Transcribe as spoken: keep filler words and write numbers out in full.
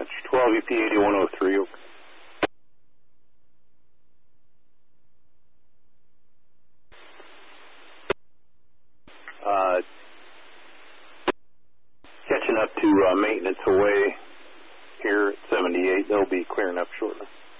That's twelve E P eighty-one oh three. Uh, catching up to uh, maintenance away here at seventy-eight. They'll be clearing up shortly.